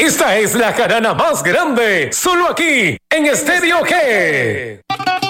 Esta es la jarana más grande, solo aquí, en Estéreo G.